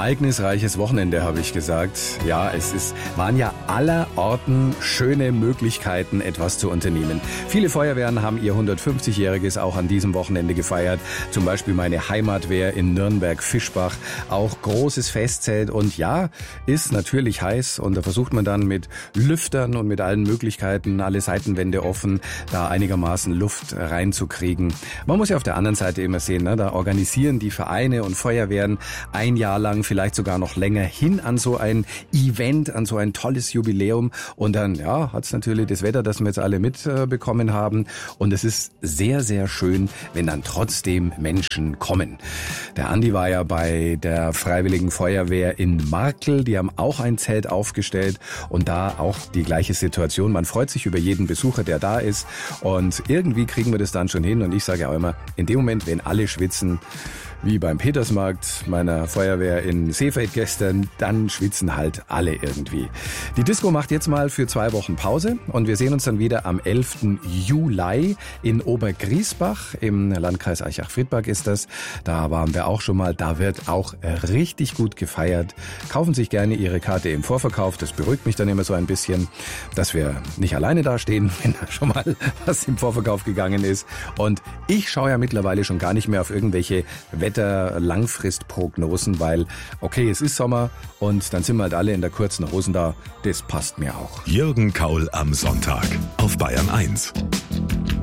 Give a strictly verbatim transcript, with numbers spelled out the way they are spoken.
Ereignisreiches Wochenende, habe ich gesagt. Ja, es ist, waren ja allerorten schöne Möglichkeiten, etwas zu unternehmen. Viele Feuerwehren haben ihr hundertfünfzigjähriges auch an diesem Wochenende gefeiert. Zum Beispiel meine Heimatwehr in Nürnberg-Fischbach. Auch großes Festzelt und ja, ist natürlich heiß und da versucht man dann mit Lüftern und mit allen Möglichkeiten, alle Seitenwände offen, da einigermaßen Luft reinzukriegen. Man muss ja auf der anderen Seite immer sehen, ne, da organisieren die Vereine und Feuerwehren ein Jahr lang, vielleicht sogar noch länger hin an so ein Event, an so ein tolles Jubiläum und dann, ja, hat's natürlich das Wetter, das wir jetzt alle mitbekommen haben und es ist sehr, sehr schön, wenn dann trotzdem Menschen kommen. Der Andi war ja bei der Freiwilligen Feuerwehr in Markl, die haben auch ein Zelt aufgestellt und da auch die gleiche Situation. Man freut sich über jeden Besucher, der da ist und irgendwie kriegen wir das dann schon hin und ich sage auch immer, in dem Moment, wenn alle schwitzen, wie beim Petersmarkt meiner Feuerwehr in Seefeld gestern, dann schwitzen halt alle irgendwie. Die Disco macht jetzt mal für zwei Wochen Pause und wir sehen uns dann wieder am elften Juli in Obergriesbach im Landkreis Aichach-Friedberg ist das. Da waren wir auch schon mal, da wird auch richtig gut gefeiert. Kaufen sich gerne Ihre Karte im Vorverkauf, das beruhigt mich dann immer so ein bisschen, dass wir nicht alleine dastehen, wenn da schon mal was im Vorverkauf gegangen ist. Und ich schaue ja mittlerweile schon gar nicht mehr auf irgendwelche Wetter Langfristprognosen, weil, okay, es ist Sommer und dann sind wir halt alle in der kurzen Hosen da. Das passt mir auch. Jürgen Kaul am Sonntag auf Bayern eins.